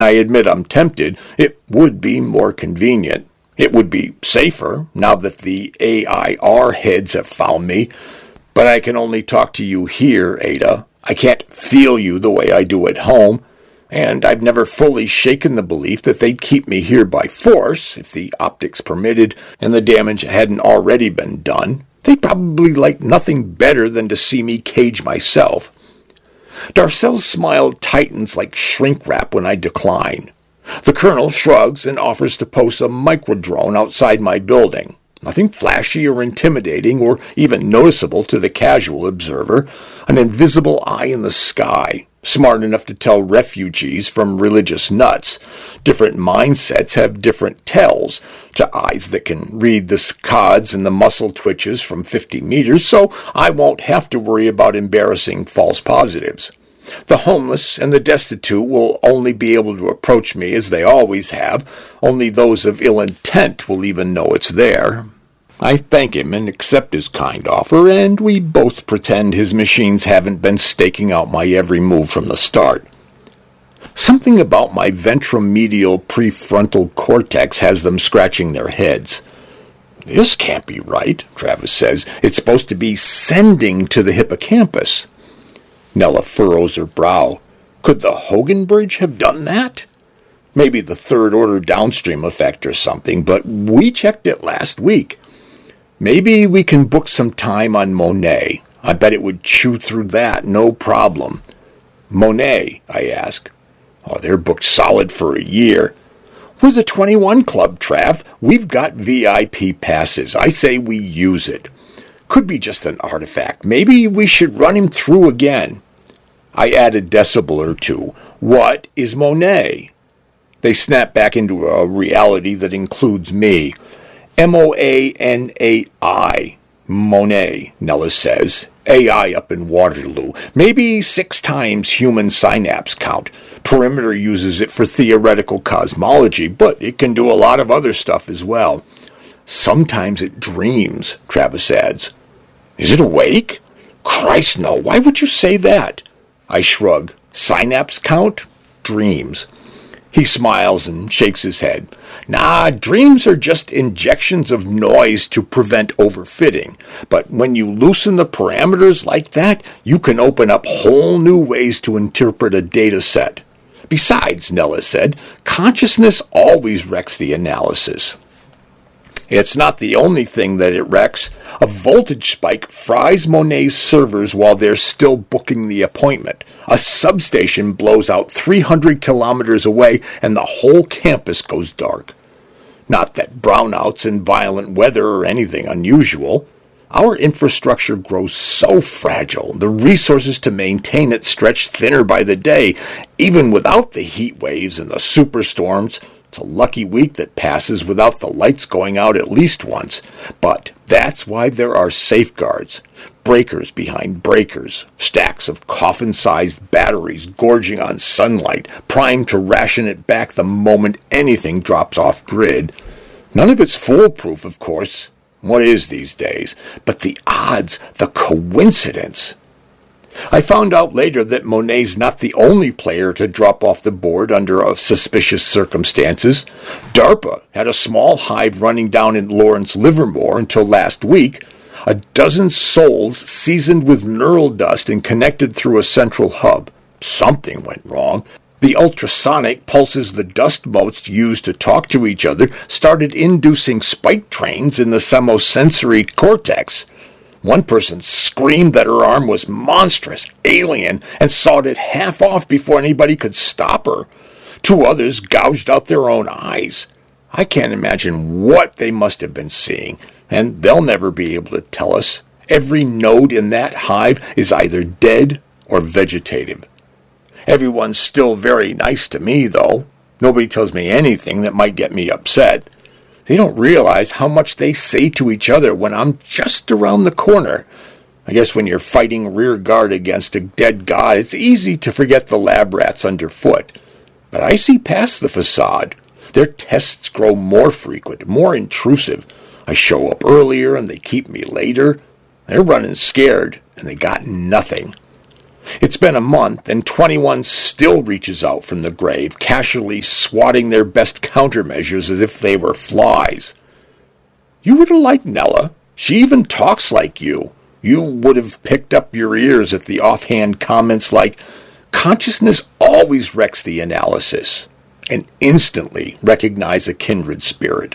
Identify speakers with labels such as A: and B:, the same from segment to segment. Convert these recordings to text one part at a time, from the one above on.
A: I admit I'm tempted. It would be more convenient. It would be safer, now that the AIR heads have found me. But I can only talk to you here, Ada. I can't feel you the way I do at home, and I've never fully shaken the belief that they'd keep me here by force, if the optics permitted and the damage hadn't already been done. They'd probably like nothing better than to see me cage myself. Darcel's smile tightens like shrink wrap when I decline. The colonel shrugs and offers to post a microdrone outside my building. Nothing flashy or intimidating or even noticeable to the casual observer. An invisible eye in the sky, smart enough to tell refugees from religious nuts. Different mindsets have different tells. To eyes that can read the saccades and the muscle twitches from 50 meters, so I won't have to worry about embarrassing false positives. The homeless and the destitute will only be able to approach me as they always have. Only those of ill intent will even know it's there. I thank him and accept his kind offer, and we both pretend his machines haven't been staking out my every move from the start. Something about my ventromedial prefrontal cortex has them scratching their heads. This can't be right, Travis says. It's supposed to be sending to the hippocampus. Nella furrows her brow. Could the Hogan Bridge have done that? Maybe the third-order downstream effect or something, but we checked it last week. Maybe we can book some time on Monet. I bet it would chew through that, no problem. Monet, I ask. Oh, they're booked solid for a year. We're the 21 Club, Trav. We've got VIP passes. I say we use it. Could be just an artifact. Maybe we should run him through again. I add a decibel or two. What is Monet? They snap back into a reality that includes me. Moanai. Monet, Nella says. AI up in Waterloo. Maybe 6 times human synapse count. Perimeter uses it for theoretical cosmology, but it can do a lot of other stuff as well. Sometimes it dreams, Travis adds. Is it awake? Christ, no. Why would you say that? I shrug. Synapse count? Dreams. He smiles and shakes his head. Nah, dreams are just injections of noise to prevent overfitting. But when you loosen the parameters like that, you can open up whole new ways to interpret a data set. Besides, Nella said, consciousness always wrecks the analysis. It's not the only thing that it wrecks. A voltage spike fries Monet's servers while they're still booking the appointment. A substation blows out 300 kilometers away, and the whole campus goes dark. Not that brownouts and violent weather are anything unusual. Our infrastructure grows so fragile, the resources to maintain it stretch thinner by the day, even without the heat waves and the superstorms. It's a lucky week that passes without the lights going out at least once. But that's why there are safeguards. Breakers behind breakers. Stacks of coffin-sized batteries gorging on sunlight, primed to ration it back the moment anything drops off grid. None of it's foolproof, of course. What is these days? But the odds, the coincidence. I found out later that Monet's not the only player to drop off the board under suspicious circumstances. DARPA had a small hive running down in Lawrence Livermore until last week. A dozen souls seasoned with neural dust and connected through a central hub. Something went wrong. The ultrasonic pulses the dust motes used to talk to each other started inducing spike trains in the semosensory cortex. One person screamed that her arm was monstrous, alien, and sawed it half off before anybody could stop her. 2 others gouged out their own eyes. I can't imagine what they must have been seeing, and they'll never be able to tell us. Every node in that hive is either dead or vegetative. Everyone's still very nice to me, though. Nobody tells me anything that might get me upset. They don't realize how much they say to each other when I'm just around the corner. I guess when you're fighting rear guard against a dead god, it's easy to forget the lab rats underfoot. But I see past the facade. Their tests grow more frequent, more intrusive. I show up earlier and they keep me later. They're running scared, and they got nothing. It's been a month, and 21 still reaches out from the grave, casually swatting their best countermeasures as if they were flies. You would have liked Nella. She even talks like you. You would have picked up your ears at the offhand comments like, "Consciousness always wrecks the analysis," and instantly recognize a kindred spirit.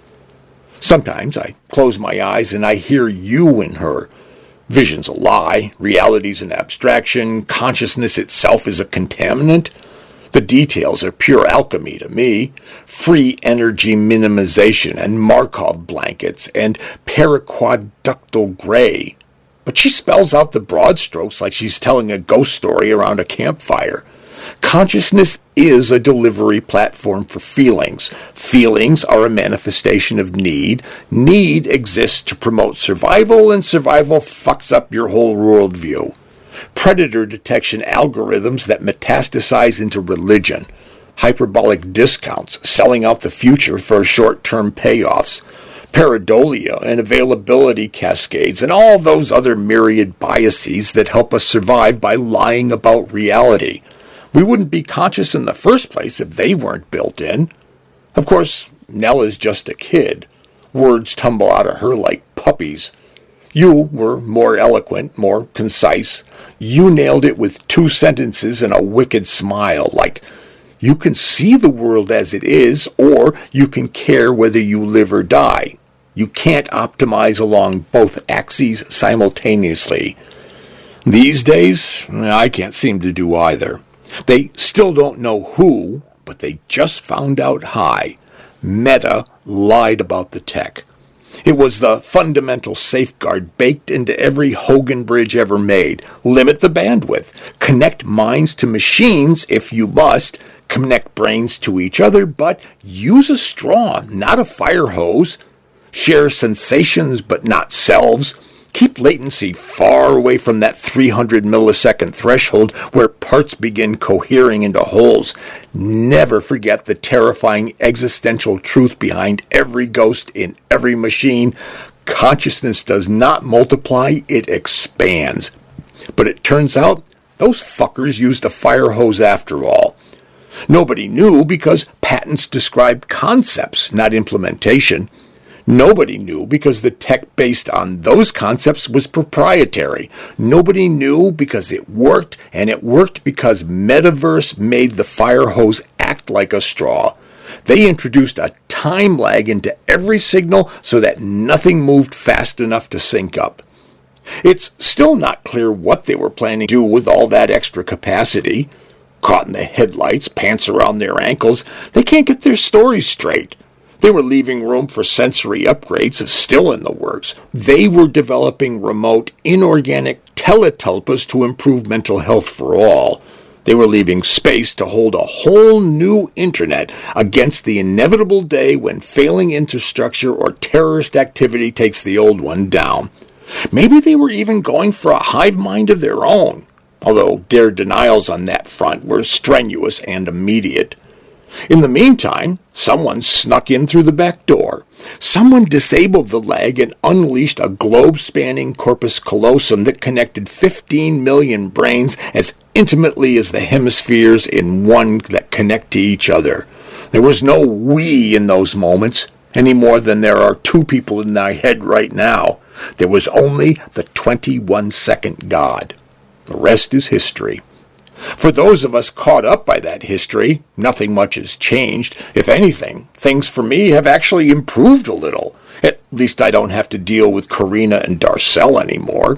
A: Sometimes I close my eyes and I hear you in her. Vision's a lie, reality's an abstraction, consciousness itself is a contaminant. The details are pure alchemy to me. Free energy minimization and Markov blankets and paraquaductal gray. But she spells out the broad strokes like she's telling a ghost story around a campfire. Consciousness is a delivery platform for feelings. Feelings are a manifestation of need. Need exists to promote survival, and survival fucks up your whole worldview. Predator detection algorithms that metastasize into religion. Hyperbolic discounts selling out the future for short-term payoffs. Pareidolia and availability cascades, and all those other myriad biases that help us survive by lying about reality. We wouldn't be conscious in the first place if they weren't built in. Of course, Nella's just a kid. Words tumble out of her like puppies. You were more eloquent, more concise. You nailed it with 2 sentences and a wicked smile, like, "You can see the world as it is, or you can care whether you live or die. You can't optimize along both axes simultaneously." These days, I can't seem to do either. They still don't know who, but they just found out high. Meta lied about the tech. It was the fundamental safeguard baked into every Hogan bridge ever made. Limit the bandwidth. Connect minds to machines if you must. Connect brains to each other, but use a straw, not a fire hose. Share sensations, but not selves. Keep latency far away from that 300 millisecond threshold where parts begin cohering into wholes. Never forget the terrifying existential truth behind every ghost in every machine. Consciousness does not multiply, it expands. But it turns out those fuckers used a fire hose after all. Nobody knew because patents described concepts, not implementation. Nobody knew because the tech based on those concepts was proprietary. Nobody knew because it worked, and it worked because Metaverse made the fire hose act like a straw. They introduced a time lag into every signal so that nothing moved fast enough to sync up. It's still not clear what they were planning to do with all that extra capacity. Caught in the headlights, pants around their ankles, they can't get their stories straight. They were leaving room for sensory upgrades, still in the works. They were developing remote, inorganic teletulpas to improve mental health for all. They were leaving space to hold a whole new internet against the inevitable day when failing infrastructure or terrorist activity takes the old one down. Maybe they were even going for a hive mind of their own, although their denials on that front were strenuous and immediate. In the meantime, someone snuck in through the back door. Someone disabled the lag and unleashed a globe-spanning corpus callosum that connected 15 million brains as intimately as the hemispheres in one that connect to each other. There was no we in those moments, any more than there are 2 people in my head right now. There was only the 21-second God. The rest is history. For those of us caught up by that history, nothing much has changed. If anything, things for me have actually improved a little. At least I don't have to deal with Karina and Darcel anymore.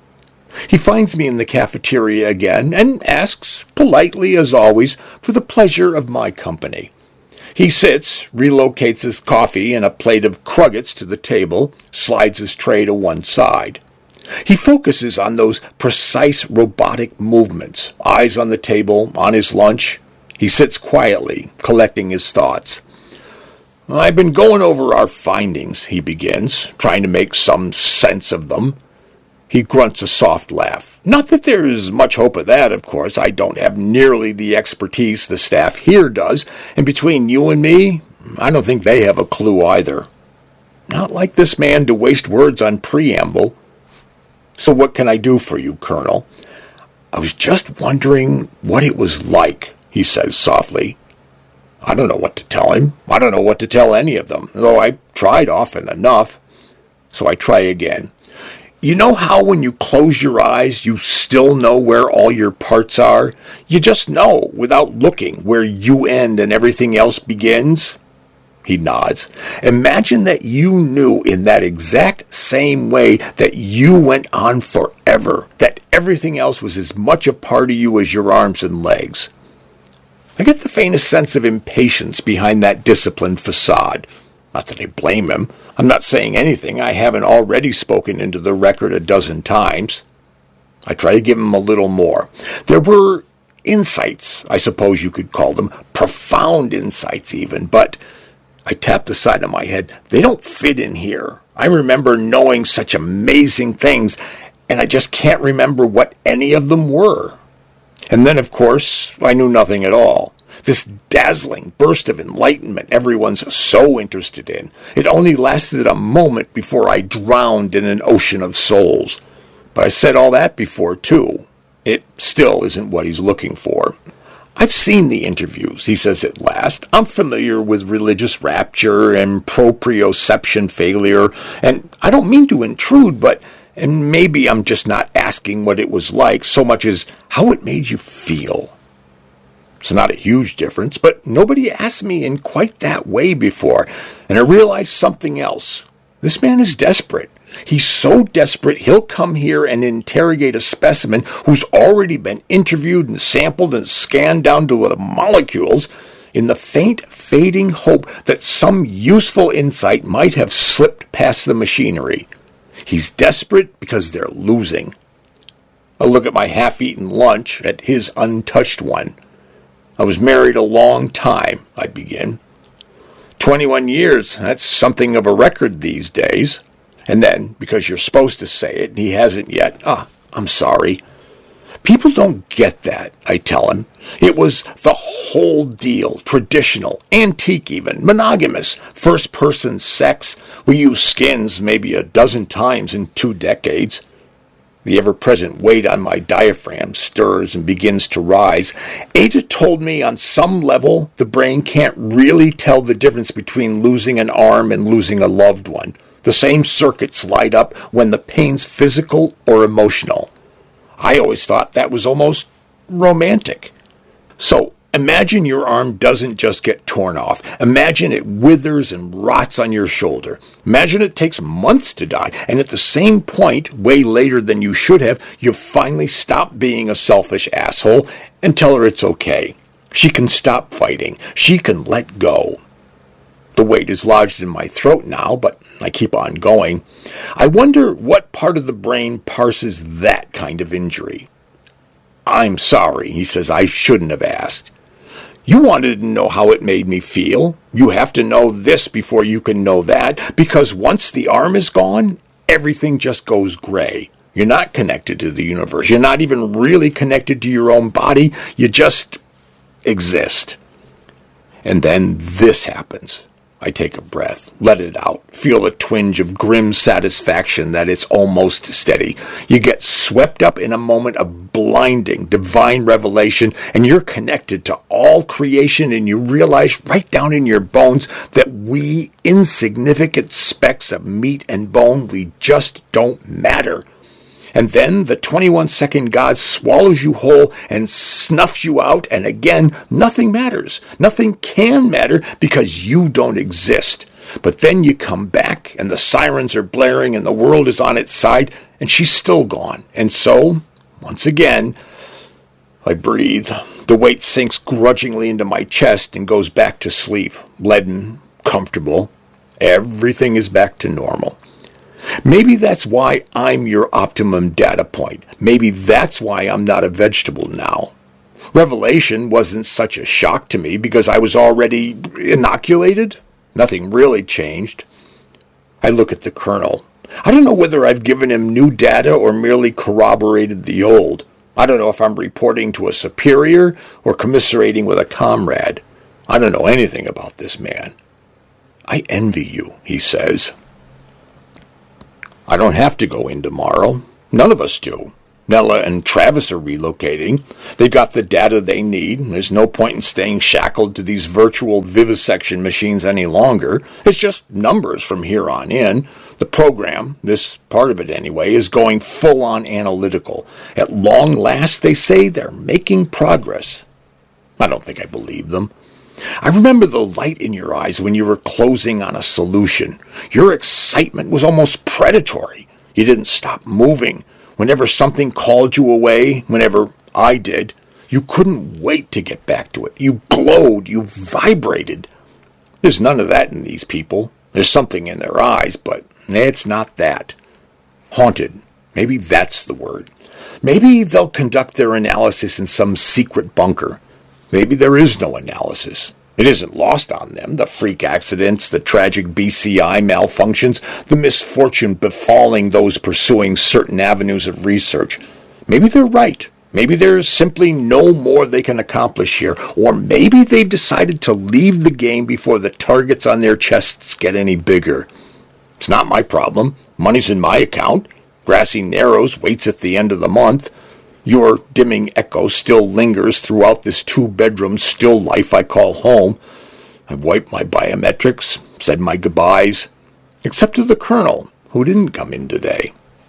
A: He finds me in the cafeteria again and asks, politely as always, for the pleasure of my company. He sits, relocates his coffee and a plate of cruggets to the table, slides his tray to one side. He focuses on those precise robotic movements, eyes on the table, on his lunch. He sits quietly, collecting his thoughts. "I've been going over our findings," he begins, trying to make some sense of them. He grunts a soft laugh. "Not that there's much hope of that, of course. I don't have nearly the expertise the staff here does, and between you and me, I don't think they have a clue either. Not like this man to waste words on preamble. So what can I do for you, Colonel?" I was just wondering what it was like, he says softly. I don't know what to tell him. I don't know what to tell any of them, though I tried often enough. So I try again. You know how when you close your eyes, you still know where all your parts are? You just know, without looking, where you end and everything else begins? He nods. Imagine that you knew in that exact same way that you went on forever, that everything else was as much a part of you as your arms and legs. I get the faintest sense of impatience behind that disciplined facade. Not that I blame him. I'm not saying anything I haven't already spoken into the record a dozen times. I try to give him a little more. There were insights, I suppose you could call them, profound insights even, but I tap the side of my head. They don't fit in here. I remember knowing such amazing things, and I just can't remember what any of them were. And then, of course, I knew nothing at all. This dazzling burst of enlightenment everyone's so interested in. It only lasted a moment before I drowned in an ocean of souls. But I said all that before, too. It still isn't what he's looking for. I've seen the interviews, he says at last. I'm familiar with religious rapture and proprioception failure, and I don't mean to intrude, and maybe I'm just not asking what it was like so much as how it made you feel. It's not a huge difference, but nobody asked me in quite that way before, and I realized something else. This man is desperate. He's so desperate he'll come here and interrogate a specimen who's already been interviewed and sampled and scanned down to the molecules in the faint, fading hope that some useful insight might have slipped past the machinery. He's desperate because they're losing. I look at my half-eaten lunch, at his untouched one. I was married a long time, I begin. 21 years, that's something of a record these days. And then, because you're supposed to say it, and he hasn't yet, I'm sorry. People don't get that, I tell him. It was the whole deal, traditional, antique even, monogamous, first-person sex. We use skins maybe a dozen times in 2 decades. The ever-present weight on my diaphragm stirs and begins to rise. Ada told me on some level the brain can't really tell the difference between losing an arm and losing a loved one. The same circuits light up when the pain's physical or emotional. I always thought that was almost romantic. So imagine your arm doesn't just get torn off. Imagine it withers and rots on your shoulder. Imagine it takes months to die, and at the same point, way later than you should have, you finally stop being a selfish asshole and tell her it's okay. She can stop fighting. She can let go. The weight is lodged in my throat now, but I keep on going. I wonder what part of the brain parses that kind of injury. I'm sorry, he says, I shouldn't have asked. You wanted to know how it made me feel. You have to know this before you can know that, because once the arm is gone, everything just goes gray. You're not connected to the universe. You're not even really connected to your own body. You just exist. And then this happens. I take a breath, let it out, feel a twinge of grim satisfaction that it's almost steady. You get swept up in a moment of blinding, divine revelation, and you're connected to all creation, and you realize right down in your bones that we insignificant specks of meat and bone, we just don't matter. And then the 21-second God swallows you whole and snuffs you out, and again, nothing matters. Nothing can matter because you don't exist. But then you come back, and the sirens are blaring, and the world is on its side, and she's still gone. And so, once again, I breathe. The weight sinks grudgingly into my chest and goes back to sleep, leaden, comfortable. Everything is back to normal. Maybe that's why I'm your optimum data point. Maybe that's why I'm not a vegetable now. Revelation wasn't such a shock to me because I was already inoculated. Nothing really changed. I look at the colonel. I don't know whether I've given him new data or merely corroborated the old. I don't know if I'm reporting to a superior or commiserating with a comrade. I don't know anything about this man. I envy you, he says. I don't have to go in tomorrow. None of us do. Nella and Travis are relocating. They've got the data they need. There's no point in staying shackled to these virtual vivisection machines any longer. It's just numbers from here on in. The program, this part of it anyway, is going full-on analytical. At long last, they say they're making progress. I don't think I believe them. I remember the light in your eyes when you were closing on a solution. Your excitement was almost predatory. You didn't stop moving. Whenever something called you away, whenever I did, you couldn't wait to get back to it. You glowed, you vibrated. There's none of that in these people. There's something in their eyes, but it's not that. Haunted. Maybe that's the word. Maybe they'll conduct their analysis in some secret bunker. Maybe there is no analysis. It isn't lost on them, the freak accidents, the tragic BCI malfunctions, the misfortune befalling those pursuing certain avenues of research. Maybe they're right. Maybe there's simply no more they can accomplish here. Or maybe they've decided to leave the game before the targets on their chests get any bigger. It's not my problem. Money's in my account. Grassy Narrows waits at the end of the month. Your dimming echo still lingers throughout this two-bedroom still life I call home. I've wiped my biometrics, said my goodbyes, except to the Colonel, who didn't come in today.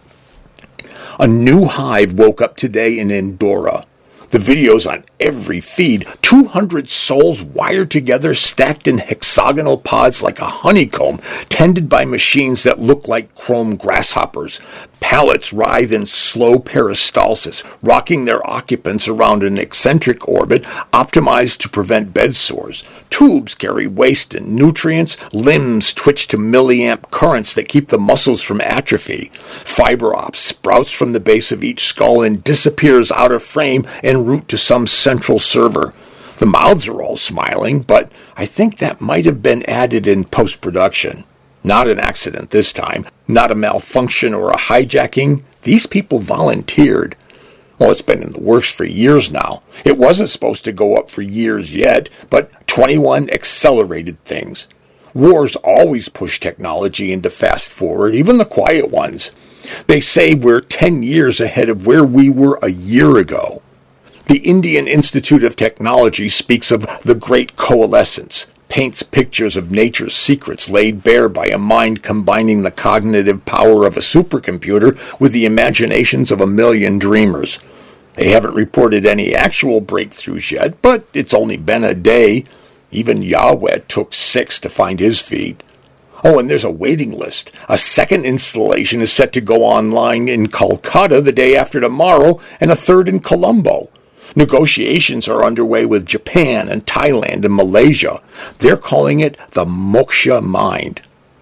A: A new hive woke up today in Endora. The videos on every feed, 200 souls wired together, stacked in hexagonal pods like a honeycomb, tended by machines that look like chrome grasshoppers. Pallets writhe in slow peristalsis, rocking their occupants around an eccentric orbit optimized to prevent bed sores. Tubes carry waste and nutrients. Limbs twitch to milliamp currents that keep the muscles from atrophy. Fiber optic sprouts from the base of each skull and disappears out of frame en route to some central server. The mouths are all smiling, but I think that might have been added in post-production. Not an accident this time, not a malfunction or a hijacking. These people volunteered. Well, it's been in the works for years now. It wasn't supposed to go up for years yet, but 21 accelerated things. Wars always push technology into fast forward, even the quiet ones. They say we're 10 years ahead of where we were a year ago. The Indian Institute of Technology speaks of the Great Coalescence, paints pictures of nature's secrets laid bare by a mind combining the cognitive power of a supercomputer with the imaginations of a million dreamers. They haven't reported any actual breakthroughs yet, but it's only been a day. Even Yahweh took 6 to find his feet. Oh, and there's a waiting list. A second installation is set to go online in Kolkata the day after tomorrow, and a third in Colombo. Negotiations are underway with Japan and Thailand and Malaysia. They're calling it the Moksha Mind.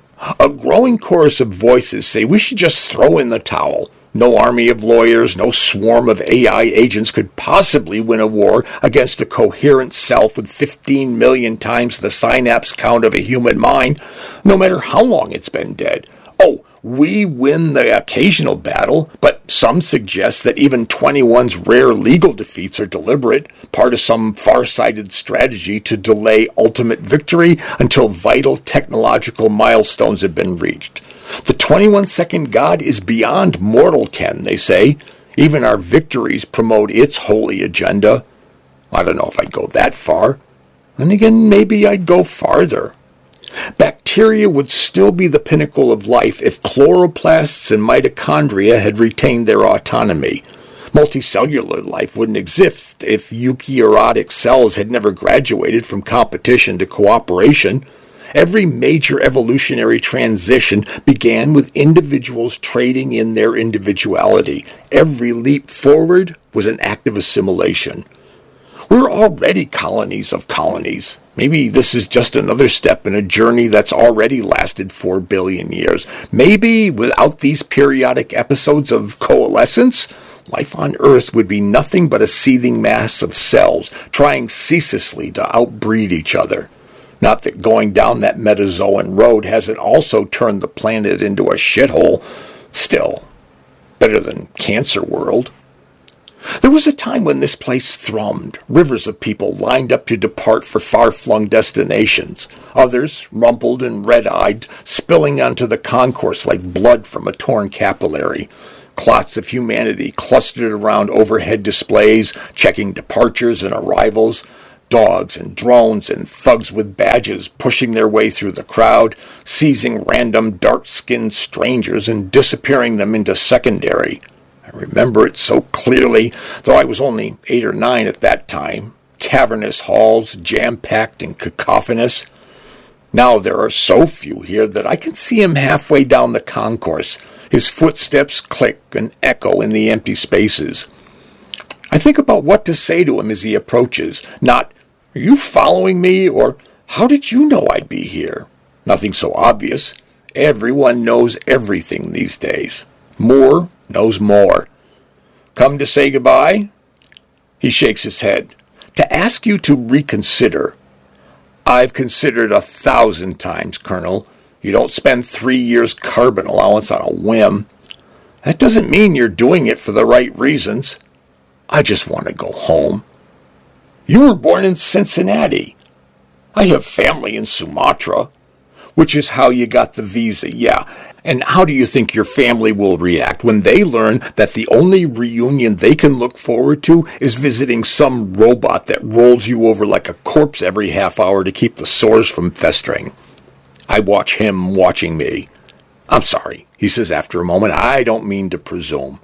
A: A growing chorus of voices say we should just throw in the towel. No army of lawyers, no swarm of AI agents could possibly win a war against a coherent self with 15 million times the synapse count of a human mind, no matter how long it's been dead. Oh, we win the occasional battle, but some suggest that even 21's rare legal defeats are deliberate, part of some far-sighted strategy to delay ultimate victory until vital technological milestones have been reached. The 21-second God is beyond mortal ken, they say. Even our victories promote its holy agenda. I don't know if I'd go that far. Then again, maybe I'd go farther. Bacteria would still be the pinnacle of life if chloroplasts and mitochondria had retained their autonomy. Multicellular life wouldn't exist if eukaryotic cells had never graduated from competition to cooperation. Every major evolutionary transition began with individuals trading in their individuality. Every leap forward was an act of assimilation. We're already colonies of colonies. Maybe this is just another step in a journey that's already lasted 4 billion years. Maybe without these periodic episodes of coalescence, life on Earth would be nothing but a seething mass of cells trying ceaselessly to outbreed each other. Not that going down that metazoan road hasn't also turned the planet into a shithole. Still, better than Cancer World. There was a time when this place thrummed. Rivers of people lined up to depart for far-flung destinations. Others, rumpled and red-eyed, spilling onto the concourse like blood from a torn capillary. Clots of humanity clustered around overhead displays, checking departures and arrivals. Dogs and drones and thugs with badges pushing their way through the crowd, seizing random dark-skinned strangers and disappearing them into secondary. I remember it so clearly, though I was only 8 or 9 at that time. Cavernous halls, jam-packed and cacophonous. Now there are so few here that I can see him halfway down the concourse. His footsteps click and echo in the empty spaces. I think about what to say to him as he approaches. Not, "Are you following me?" or "How did you know I'd be here?" Nothing so obvious. Everyone knows everything these days. Moore knows more. "Come to say goodbye?" He shakes his head. "To ask you to reconsider." "I've considered 1,000 times, Colonel. You don't spend 3 years' carbon allowance on a whim. That doesn't mean you're doing it for the right reasons. I just want to go home." "You were born in Cincinnati." "I have family in Sumatra." "Which is how you got the visa, yeah. And how do you think your family will react when they learn that the only reunion they can look forward to is visiting some robot that rolls you over like a corpse every half hour to keep the sores from festering?" I watch him watching me. "I'm sorry," he says after a moment. "I don't mean to presume."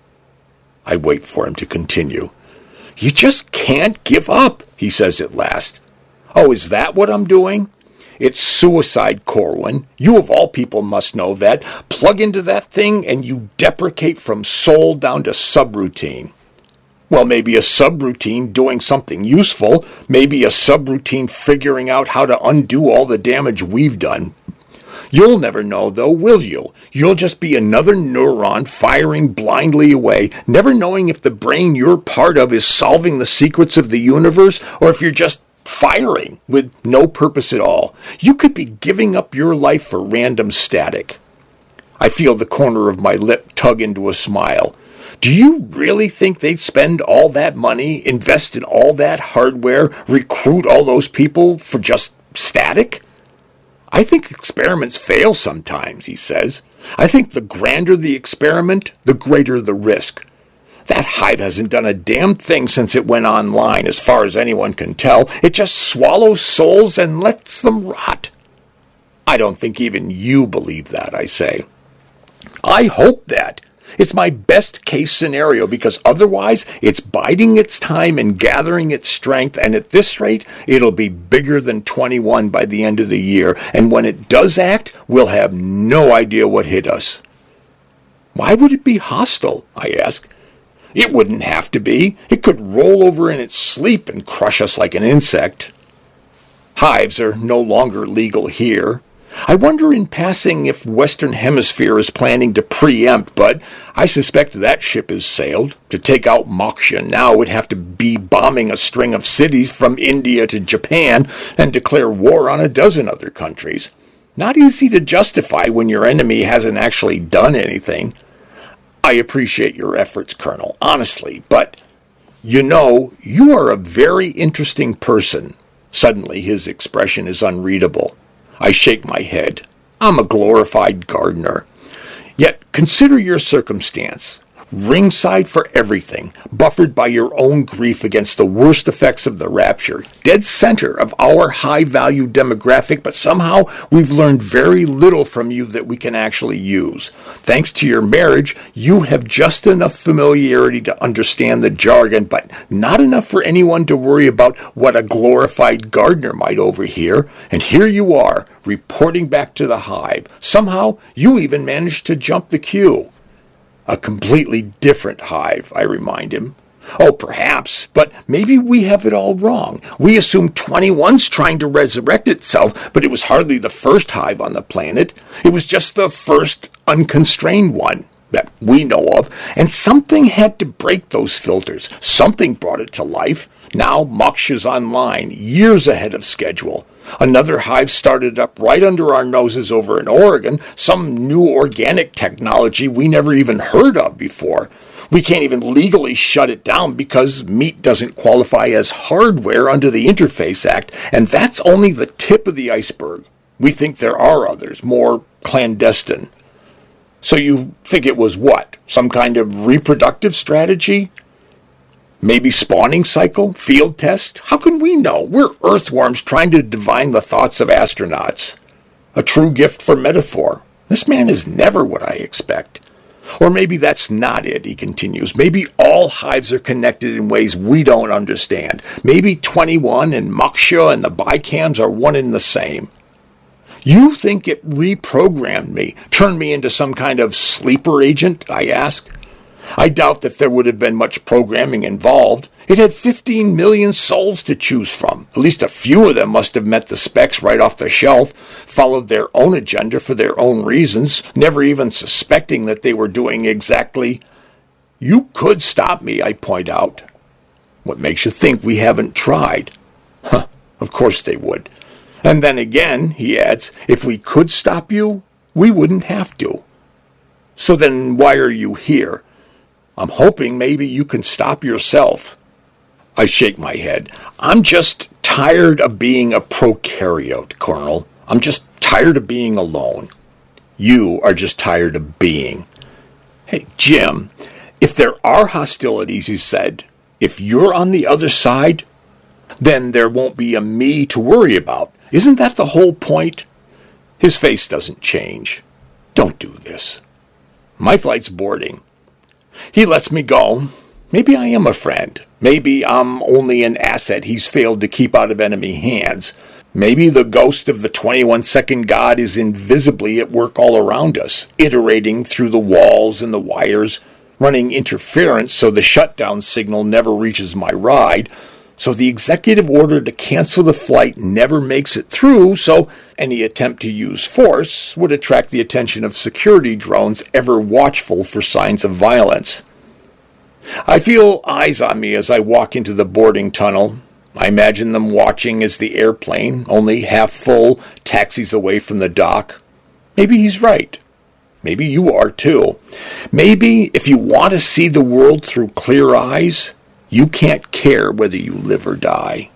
A: I wait for him to continue. "You just can't give up," he says at last. "Oh, is that what I'm doing?" "It's suicide, Corwin. You of all people must know that. Plug into that thing and you deprecate from soul down to subroutine." "Well, maybe a subroutine doing something useful. Maybe a subroutine figuring out how to undo all the damage we've done. You'll never know, though, will you? You'll just be another neuron firing blindly away, never knowing if the brain you're part of is solving the secrets of the universe or if you're just firing with no purpose at all. You could be giving up your life for random static." I feel the corner of my lip tug into a smile. "Do you really think they'd spend all that money, invest in all that hardware, recruit all those people for just static?" "I think experiments fail sometimes," he says. "I think the grander the experiment, the greater the risk. That hive hasn't done a damn thing since it went online, as far as anyone can tell. It just swallows souls and lets them rot." "I don't think even you believe that," I say. "I hope that. It's my best case scenario because otherwise it's biding its time and gathering its strength, and at this rate it'll be bigger than 21 by the end of the year, and when it does act, we'll have no idea what hit us." "Why would it be hostile?" I ask. "It wouldn't have to be. It could roll over in its sleep and crush us like an insect." Hives are no longer legal here. I wonder in passing if Western Hemisphere is planning to preempt, but I suspect that ship has sailed. To take out Moksha now would have to be bombing a string of cities from India to Japan and declare war on a dozen other countries. Not easy to justify when your enemy hasn't actually done anything. "I appreciate your efforts, Colonel, honestly, but you know, you are a very interesting person." Suddenly his expression is unreadable. I shake my head. "I'm a glorified gardener. Yet consider your circumstance. Ringside for everything, buffered by your own grief against the worst effects of the rapture, dead center of our high-value demographic, but somehow we've learned very little from you that we can actually use. Thanks to your marriage, you have just enough familiarity to understand the jargon, but not enough for anyone to worry about what a glorified gardener might overhear, and here you are, reporting back to the hive. Somehow, you even managed to jump the queue." "A completely different hive," I remind him. "Oh, perhaps, but maybe we have it all wrong. We assume 21's trying to resurrect itself, but it was hardly the first hive on the planet. It was just the first unconstrained one that we know of, and something had to break those filters. Something brought it to life. Now Moksha's online, years ahead of schedule. Another hive started up right under our noses over in Oregon, some new organic technology we never even heard of before. We can't even legally shut it down because meat doesn't qualify as hardware under the Interface Act, and that's only the tip of the iceberg. We think there are others, more clandestine." So you think it was what? Some kind of reproductive strategy? Maybe spawning cycle? Field test? How can we know? We're earthworms trying to divine the thoughts of astronauts. A true gift for metaphor. This man is never what I expect. Or maybe that's not it, he continues. Maybe all hives are connected in ways we don't understand. Maybe 21 and Moksha and the Bicams are one and the same. You think it reprogrammed me, turned me into some kind of sleeper agent, I ask. I doubt that there would have been much programming involved. It had 15 million souls to choose from. At least a few of them must have met the specs right off the shelf, followed their own agenda for their own reasons, never even suspecting that they were doing exactly. You could stop me, I point out. What makes you think we haven't tried? Of course they would. And then again, he adds, if we could stop you, we wouldn't have to. So then why are you here? I'm hoping maybe you can stop yourself. I shake my head. I'm just tired of being a prokaryote, Colonel. I'm just tired of being alone. You are just tired of being. Hey, Jim, if there are hostilities, he said, if you're on the other side, then there won't be a me to worry about. Isn't that the whole point? His face doesn't change. Don't do this. My flight's boarding. He lets me go. Maybe I am a friend. Maybe I'm only an asset he's failed to keep out of enemy hands. Maybe the ghost of the 21-second god is invisibly at work all around us, iterating through the walls and the wires, running interference so the shutdown signal never reaches my ride, so the executive order to cancel the flight never makes it through, so any attempt to use force would attract the attention of security drones ever watchful for signs of violence. I feel eyes on me as I walk into the boarding tunnel. I imagine them watching as the airplane, only half full, taxis away from the dock. Maybe he's right. Maybe you are too. Maybe if you want to see the world through clear eyes, you can't care whether you live or die.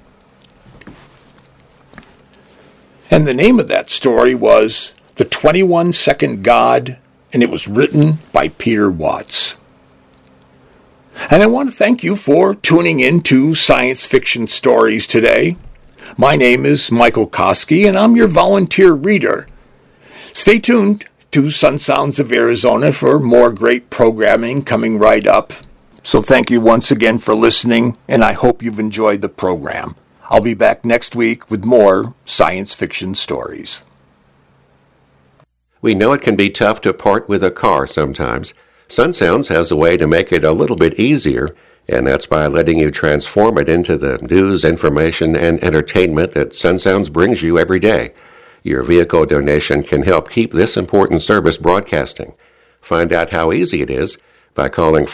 A: And the name of that story was The 21-Second God, and it was written by Peter Watts. And I want to thank you for tuning in to Science Fiction Stories today. My name is Michael Koski, and I'm your volunteer reader. Stay tuned to Sun Sounds of Arizona for more great programming coming right up. So thank you once again for listening, and I hope you've enjoyed the program. I'll be back next week with more science fiction stories.
B: We know it can be tough to part with a car sometimes. Sun Sounds has a way to make it a little bit easier, and that's by letting you transform it into the news, information, and entertainment that Sun Sounds brings you every day. Your vehicle donation can help keep this important service broadcasting. Find out how easy it is by calling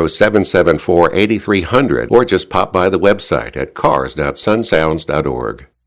B: 480-774-8300 or just pop by the website at cars.sunsounds.org.